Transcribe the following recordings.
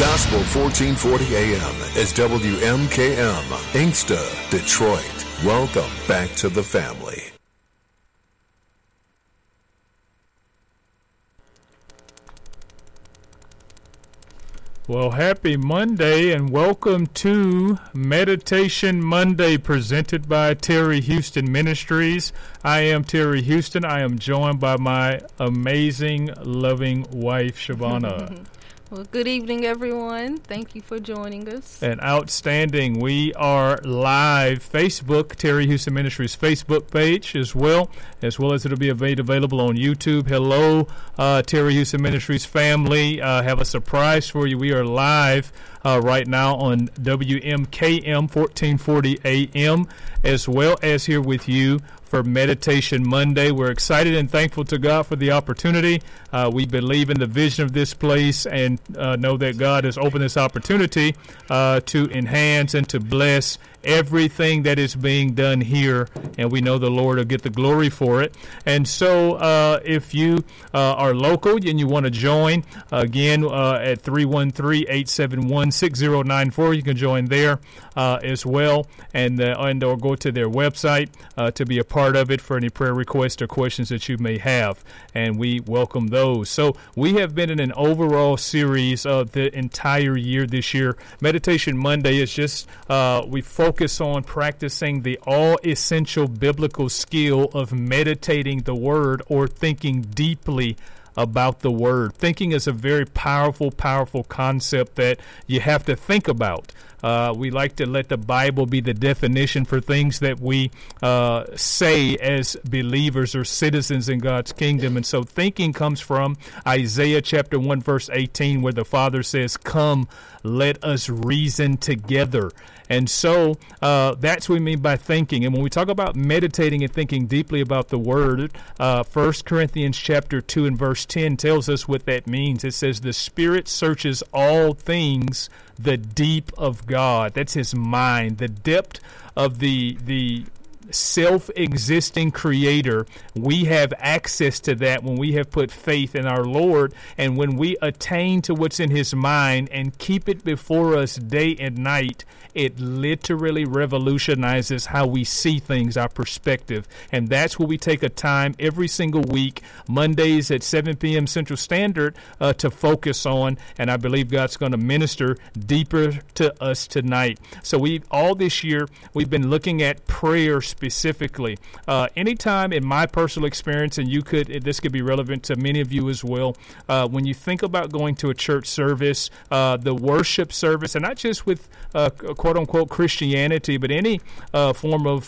Gospel 1440 AM is WMKM, Inkster, Detroit. Welcome back to the family. Well, happy Monday and welcome to Meditation Monday presented by Terry Houston Ministries. I am Terry Houston. I am joined by my amazing, loving wife, Shavana. Well, good evening, everyone. Thank you for joining us. And outstanding. We are live Facebook, Terry Houston Ministries Facebook page as well as it'll be available on YouTube. Hello, Terry Houston Ministries family. Have a surprise for you. We are live right now on WMKM 1440 AM as well as here with you for Meditation Monday. We're excited and thankful to God for the opportunity. We believe in the vision of this place and know that God has opened this opportunity to enhance and to bless everything that is being done here, and we know the Lord will get the glory for it. And so if you are local and you want to join, again, at 313-871-6094, you can join there as well, and or go to their website to be a part of it for any prayer requests or questions that you may have, and we welcome those. So we have been in an overall series of the entire year this year. Meditation Monday is just, we focus on practicing the all-essential biblical skill of meditating the Word or thinking deeply about the Word. Thinking is a very powerful concept that you have to think about. We like to let the Bible be the definition for things that we say as believers or citizens in God's kingdom. And so thinking comes from Isaiah chapter 1, verse 18, where the Father says, "Come, let us reason together." And so that's what we mean by thinking. And when we talk about meditating and thinking deeply about the Word, 1 Corinthians chapter 2 and verse 10 tells us what that means. It says, "The Spirit searches all things, the deep of God." That's His mind, the depth of the self-existing Creator. We have access to that when we have put faith in our Lord, and when we attain to what's in His mind and keep it before us day and night, it literally revolutionizes how we see things, our perspective. And that's where we take a time every single week, Mondays at 7 p.m. Central Standard, to focus on. And I believe God's going to minister deeper to us tonight. So all this year, we've been looking at prayer specifically. Anytime in my personal experience, and this could be relevant to many of you as well, when you think about going to a church service, the worship service, and not just with quote-unquote Christianity, but any form of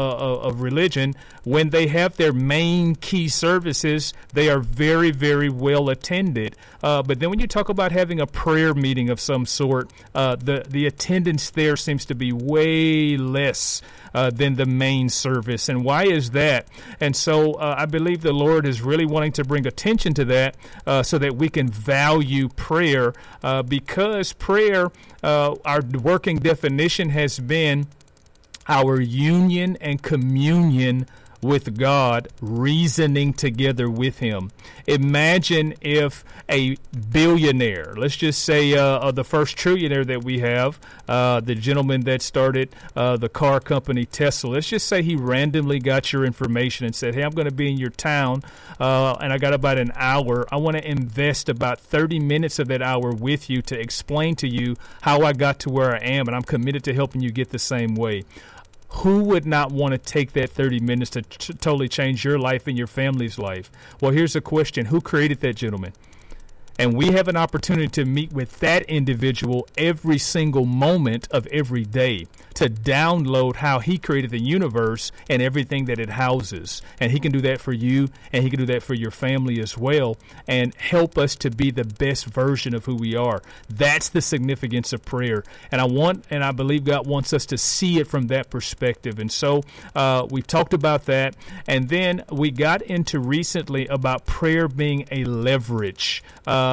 religion, when they have their main key services, they are very, very well attended. But then when you talk about having a prayer meeting of some sort, the attendance there seems to be way less than the main service. And why is that? And so I believe the Lord is really wanting to bring attention to that so that we can value prayer, because prayer, our working definition has been our union and communion with God, reasoning together with Him. Imagine if a billionaire, let's just say the first trillionaire that we have, the gentleman that started the car company Tesla, let's just say he randomly got your information and said, "Hey, I'm going to be in your town and I got about an hour. I want to invest about 30 minutes of that hour with you to explain to you how I got to where I am, and I'm committed to helping you get the same way." Who would not want to take that 30 minutes to totally change your life and your family's life? Well, here's the question. Who created that gentleman? And we have an opportunity to meet with that individual every single moment of every day, to download how he created the universe and everything that it houses. And he can do that for you, and he can do that for your family as well, and help us to be the best version of who we are. That's the significance of prayer. And I believe God wants us to see it from that perspective. And so we've talked about that. And then we got into recently about prayer being a leverage.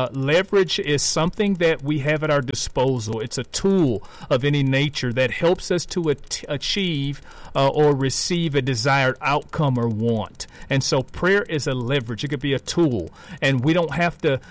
Leverage is something that we have at our disposal. It's a tool of any nature that helps us to achieve or receive a desired outcome or want. And so prayer is a leverage. It could be a tool. And we don't have to,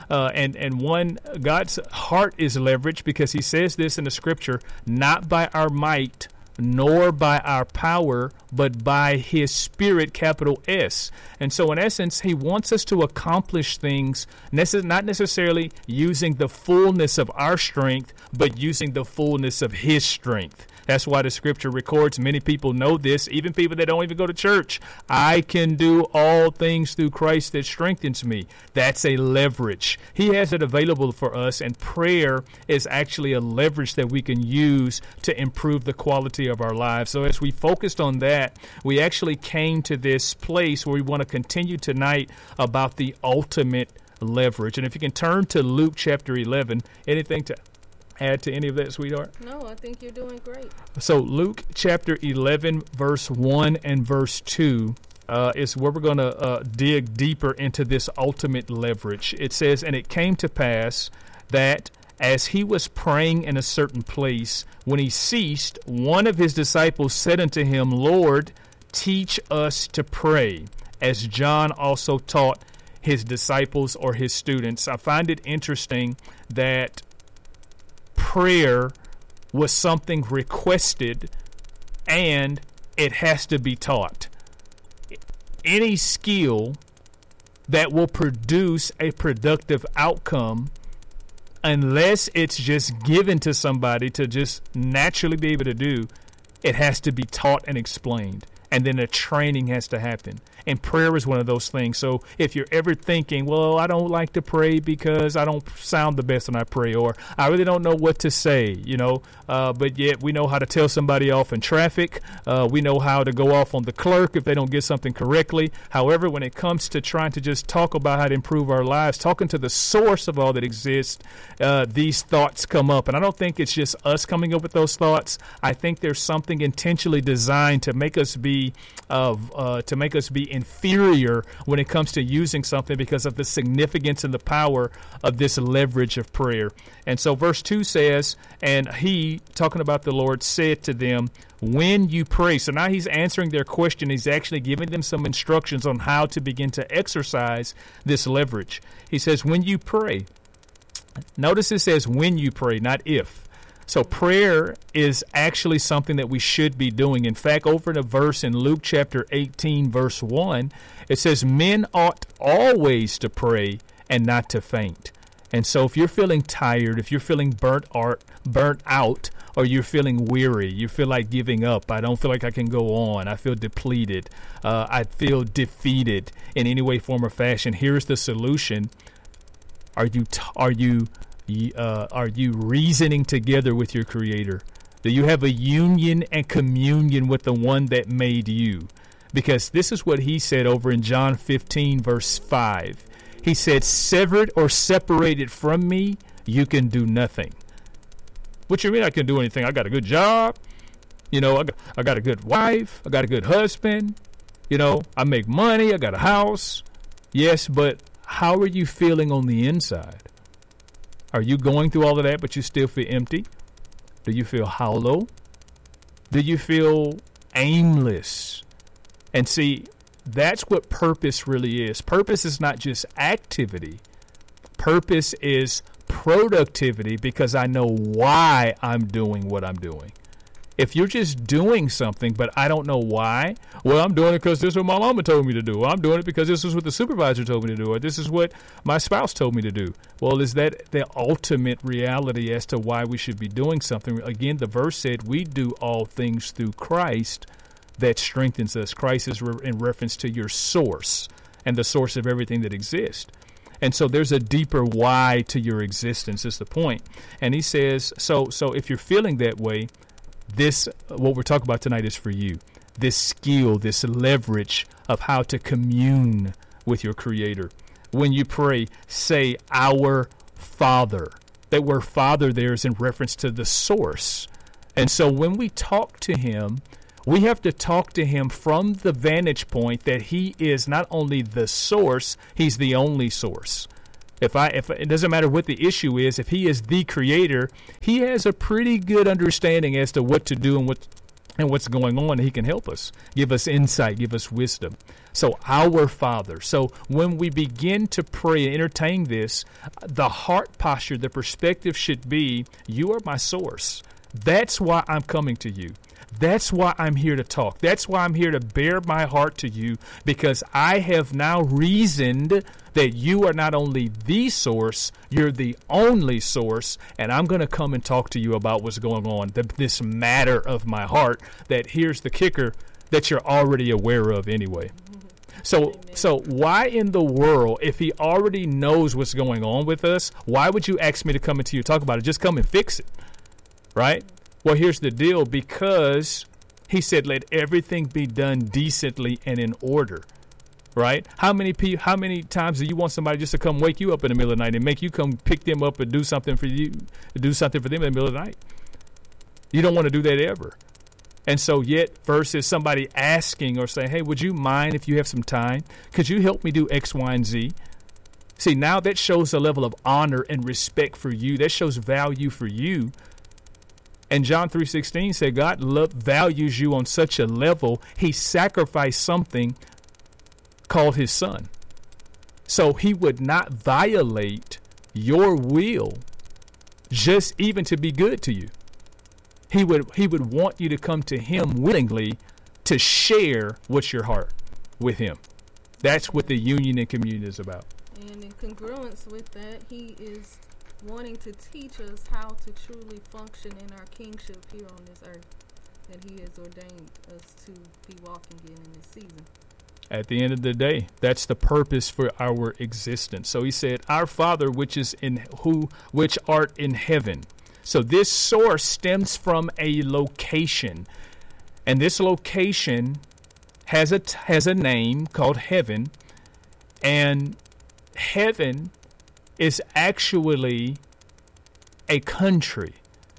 God's heart is leverage because he says this in the scripture, not by our might, nor by our power, but by his Spirit, capital S. And so in essence, he wants us to accomplish things, not necessarily using the fullness of our strength, but using the fullness of his strength. That's why the scripture records, many people know this, even people that don't even go to church. I can do all things through Christ that strengthens me. That's a leverage. He has it available for us, and prayer is actually a leverage that we can use to improve the quality of our lives. So as we focused on that, we actually came to this place where we want to continue tonight about the ultimate leverage. And if you can turn to Luke chapter 11, anything to add to any of that, sweetheart? No, I think you're doing great. So Luke chapter 11, verse 1 and verse 2 is where we're going to dig deeper into this ultimate leverage. It says, "And it came to pass that as he was praying in a certain place, when he ceased, one of his disciples said unto him, Lord, teach us to pray, as John also taught his disciples," or his students. I find it interesting that prayer was something requested and it has to be taught. Any skill that will produce a productive outcome, unless it's just given to somebody to just naturally be able to do, it has to be taught and explained. And then a training has to happen. And prayer is one of those things. So if you're ever thinking, well, I don't like to pray because I don't sound the best when I pray, or I really don't know what to say, but yet we know how to tell somebody off in traffic. We know how to go off on the clerk if they don't get something correctly. However, when it comes to trying to just talk about how to improve our lives, talking to the source of all that exists, these thoughts come up. And I don't think it's just us coming up with those thoughts. I think there's something intentionally designed to make us be inferior when it comes to using something because of the significance and the power of this leverage of prayer. And so verse 2 says, "And he," talking about the Lord, "said to them, when you pray." So now he's answering their question. He's actually giving them some instructions on how to begin to exercise this leverage. He says, when you pray. Notice it says when you pray, not if. So prayer is actually something that we should be doing. In fact, over in a verse in Luke chapter 18, verse 1, it says, "Men ought always to pray and not to faint." And so if you're feeling tired, if you're feeling burnt out, or you're feeling weary, you feel like giving up, I don't feel like I can go on, I feel depleted, I feel defeated in any way, form, or fashion, here's the solution. Are you reasoning together with your Creator? Do you have a union and communion with the one that made you? Because this is what he said over in John 15, verse 5. He said, "Severed or separated from me, you can do nothing." What you mean I can do anything? I got a good job. I got a good wife. I got a good husband. I make money. I got a house. Yes, but how are you feeling on the inside? Are you going through all of that, but you still feel empty? Do you feel hollow? Do you feel aimless? And see, that's what purpose really is. Purpose is not just activity. Purpose is productivity, because I know why I'm doing what I'm doing. If you're just doing something, but I don't know why, well, I'm doing it because this is what my mama told me to do. I'm doing it because this is what the supervisor told me to do, or this is what my spouse told me to do. Well, is that the ultimate reality as to why we should be doing something? Again, the verse said we do all things through Christ that strengthens us. Christ is in reference to your source and the source of everything that exists. And so there's a deeper why to your existence is the point. And he says, so if you're feeling that way, this, what we're talking about tonight, is for you. This skill, this leverage of how to commune with your Creator. When you pray, say, "Our Father." That word Father there is in reference to the source. And so when we talk to Him, we have to talk to Him from the vantage point that He is not only the source, He's the only source. If it doesn't matter what the issue is, if he is the creator, he has a pretty good understanding as to what to do and what's going on. He can help us, give us insight, give us wisdom. So our Father. So when we begin to pray and entertain this, the heart posture, the perspective should be, you are my source. That's why I'm coming to you. That's why I'm here to talk. That's why I'm here to bear my heart to you, because I have now reasoned that you are not only the source, you're the only source, and I'm going to come and talk to you about what's going on, this matter of my heart that, here's the kicker, that you're already aware of anyway. So why in the world, if he already knows what's going on with us, why would you ask me to come into you talk about it? Just come and fix it, right? Well, here's the deal, because he said, let everything be done decently and in order, right? How many times do you want somebody just to come wake you up in the middle of the night and make you come pick them up and do something for you, do something for them in the middle of the night? You don't want to do that ever. And so yet versus somebody asking or saying, hey, would you mind if you have some time? Could you help me do X, Y, and Z? See, now that shows a level of honor and respect for you. That shows value for you. And John 3:16 said God values you on such a level, he sacrificed something called his son. So he would not violate your will just even to be good to you. He would want you to come to him willingly to share what's your heart with him. That's what the union and communion is about. And in congruence with that, he is wanting to teach us how to truly function in our kingship here on this earth that he has ordained us to be walking in this season. At the end of the day, that's the purpose for our existence. So he said, our Father which art in heaven. So this source stems from a location, and this location has a name called heaven, and heaven is actually a country.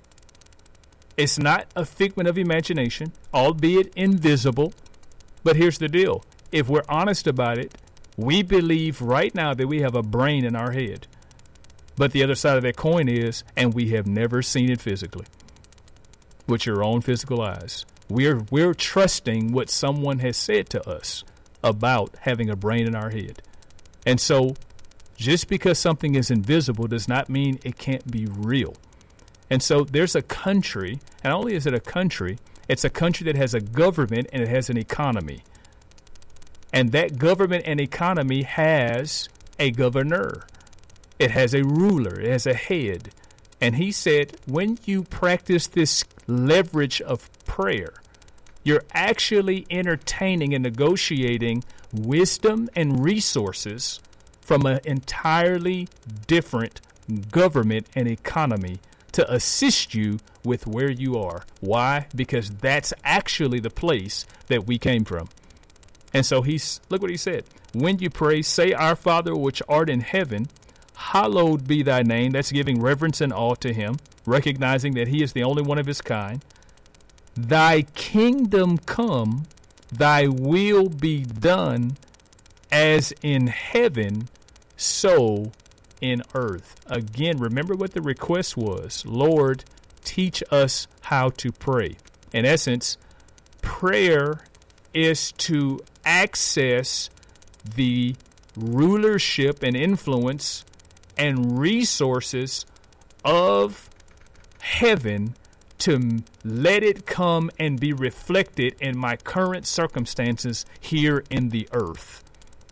It's not a figment of imagination, albeit invisible. But here's the deal. If we're honest about it, we believe right now that we have a brain in our head. But the other side of that coin is, and we have never seen it physically with your own physical eyes. We're trusting what someone has said to us about having a brain in our head. And so just because something is invisible does not mean it can't be real. And so there's a country, and not only is it a country, it's a country that has a government and it has an economy. And that government and economy has a governor. It has a ruler. It has a head. And he said, when you practice this leverage of prayer, you're actually entertaining and negotiating wisdom and resources from an entirely different government and economy to assist you with where you are. Why? Because that's actually the place that we came from. And so look what he said. When you pray, say, our Father which art in heaven, hallowed be thy name. That's giving reverence and awe to him, recognizing that he is the only one of his kind. Thy kingdom come, thy will be done, as in heaven, so in earth. Again, remember what the request was. Lord, teach us how to pray. In essence, prayer is to access the rulership and influence and resources of heaven to let it come and be reflected in my current circumstances here in the earth.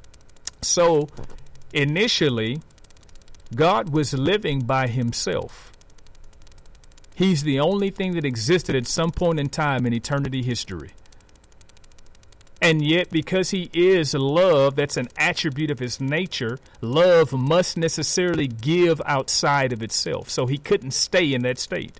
So initially, God was living by himself. He's the only thing that existed at some point in time in eternity history. And yet, because he is love, that's an attribute of his nature, love must necessarily give outside of itself. So he couldn't stay in that state.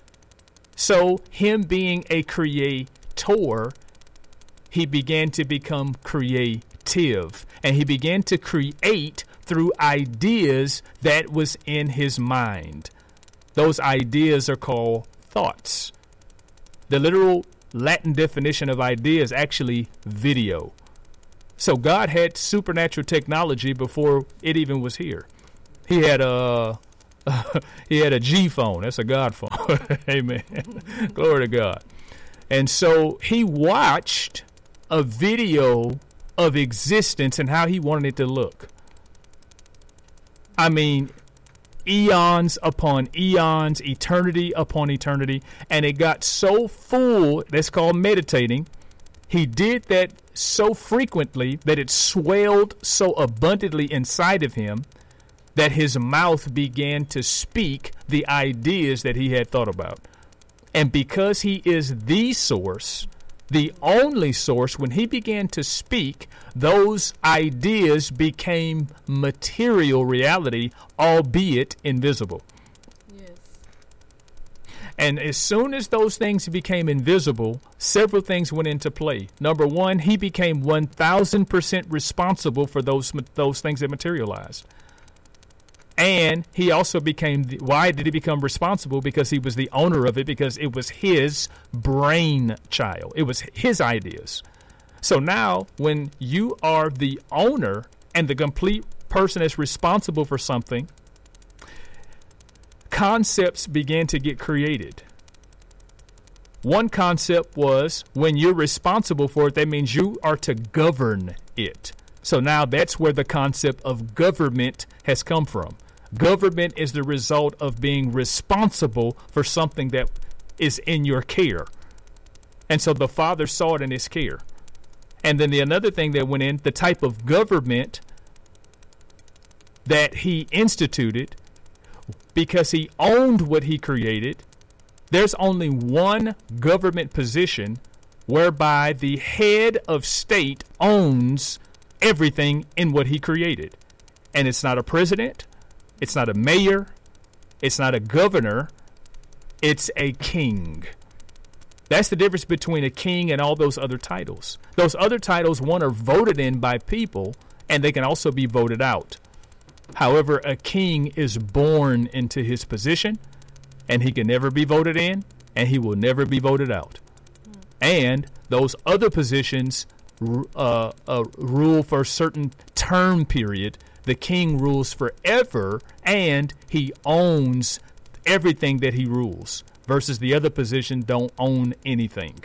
So him being a creator, he began to become creative. And he began to create through ideas that was in his mind. Those ideas are called thoughts. The literal Latin definition of idea is actually video. So God had supernatural technology before it even was here. he had a G phone. That's a God phone. Amen. Glory to God. And so he watched a video of existence and how he wanted it to look. I mean, eons upon eons, eternity upon eternity, and it got so full, that's called meditating. He did that so frequently that it swelled so abundantly inside of him that his mouth began to speak the ideas that he had thought about. And because he is the source, the only source, when he began to speak, those ideas became material reality, albeit invisible. Yes. And as soon as those things became invisible, several things went into play. Number one, he became 1,000% responsible for those things that materialized. And he also became, why did he become responsible? Because he was the owner of it, because it was his brainchild. It was his ideas. So now when you are the owner and the complete person that's responsible for something, concepts began to get created. One concept was when you're responsible for it, that means you are to govern it. So now that's where the concept of government has come from. Government is the result of being responsible for something that is in your care. And so the Father saw it in his care. And then another thing that went in, the type of government that he instituted, because he owned what he created, there's only one government position whereby the head of state owns everything in what he created. And it's not a president. It's not a mayor. It's not a governor. It's a king. That's the difference between a king and all those other titles. Those other titles, one, are voted in by people, and they can also be voted out. However, a king is born into his position, and he can never be voted in, and he will never be voted out. And those other positions rule for a certain term period. The king rules forever, and he owns everything that he rules, versus the other position don't own anything.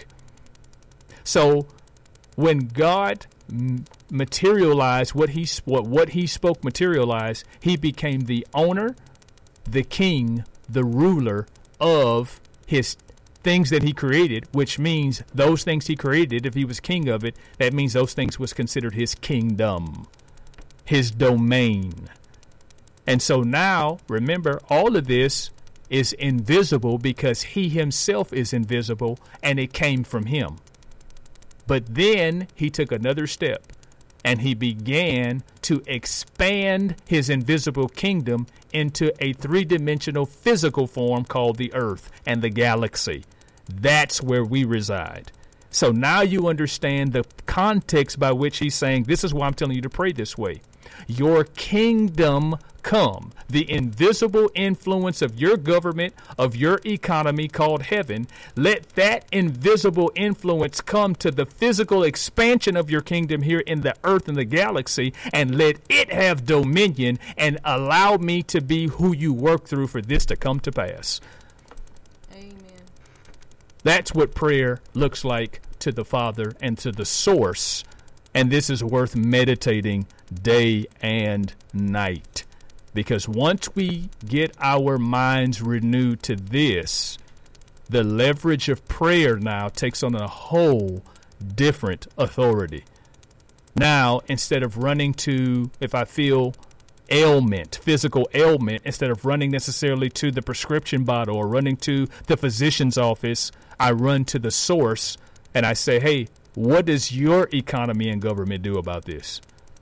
So when God materialized what he spoke materialized, he became the owner, the king, the ruler of his things that he created, which means those things he created, if he was king of it, that means those things was considered his kingdom, his domain. And so now, remember, all of this is invisible because he himself is invisible, and it came from him. But then he took another step, and he began to expand his invisible kingdom into a three-dimensional physical form called the earth and the galaxy. That's where we reside. So now you understand the context by which he's saying, this is why I'm telling you to pray this way. Your kingdom come, the invisible influence of your government, of your economy called heaven. Let that invisible influence come to the physical expansion of your kingdom here in the earth and the galaxy, and let it have dominion, and allow me to be who you work through for this to come to pass. Amen. That's what prayer looks like to the Father and to the source. And this is worth meditating day and night. Because once we get our minds renewed to this, the leverage of prayer now takes on a whole different authority. Now, instead of running to, if I feel ailment, physical ailment, instead of running necessarily to the prescription bottle or running to the physician's office, I run to the source and I say, hey, what does your economy and government do about this?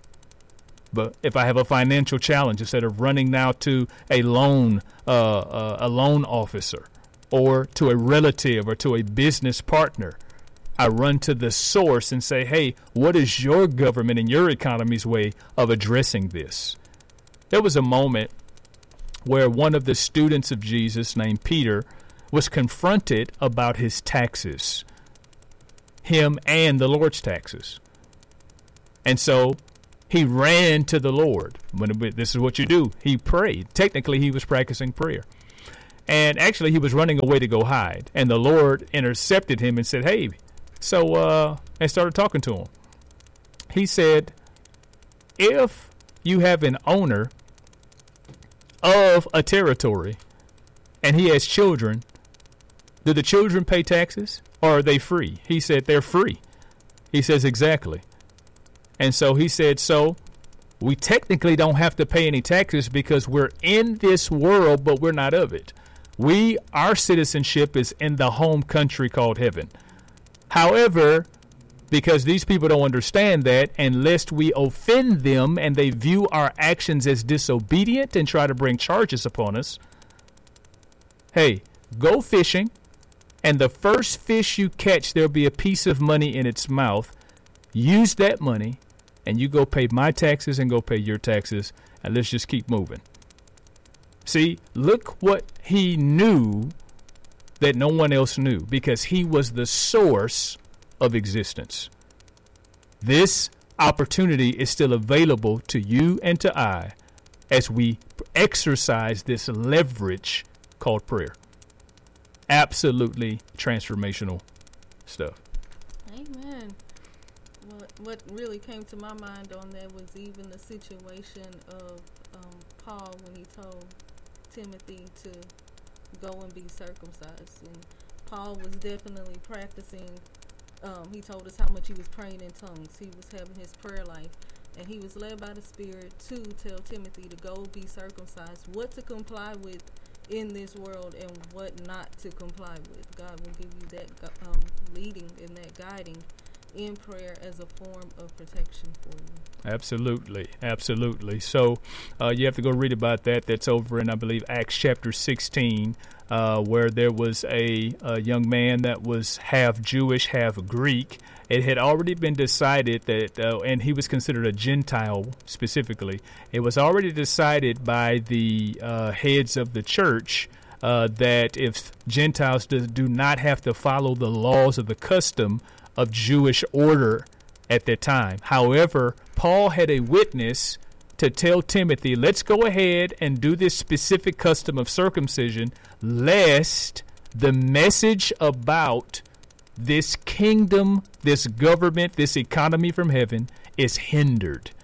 But if I have a financial challenge, instead of running now to a loan officer or to a relative or to a business partner, I run to the source and say, hey, what is your government and your economy's way of addressing this? There was a moment where one of the students of Jesus named Peter was confronted about his taxes, him and the Lord's taxes. And so He ran to the Lord. This is what you do. He prayed. Technically, he was practicing prayer. And actually, he was running away to go hide. And the Lord intercepted him and said, hey, and started talking to him. He said, if you have an owner of a territory and he has children, do the children pay taxes or are they free? He said, they're free. He says, exactly. And so he said, so we technically don't have to pay any taxes because we're in this world, but we're not of it. Our citizenship is in the home country called heaven. However, because these people don't understand that, and lest we offend them and they view our actions as disobedient and try to bring charges upon us, hey, go fishing, and the first fish you catch, there'll be a piece of money in its mouth. Use that money, and you go pay my taxes and go pay your taxes, and let's just keep moving. See, look what he knew that no one else knew, because he was the source of existence. This opportunity is still available to you and to I as we exercise this leverage called prayer. Absolutely transformational stuff. Amen. What really came to my mind on that was even the situation of Paul when he told Timothy to go and be circumcised. And Paul was definitely practicing. He told us how much he was praying in tongues. He was having his prayer life. And he was led by the Spirit to tell Timothy to go be circumcised, what to comply with in this world and what not to comply with. God will give you that leading and that guiding in prayer as a form of protection for you. Absolutely. Absolutely. So you have to go read about that. That's over in, I believe, Acts chapter 16, where there was a young man that was half Jewish, half Greek. It had already been decided that, and he was considered a Gentile specifically. It was already decided by the heads of the church that if Gentiles do not have to follow the laws of the custom of Jewish order at that time. However, Paul had a witness to tell Timothy, let's go ahead and do this specific custom of circumcision, lest the message about this kingdom, this government, this economy from heaven is hindered.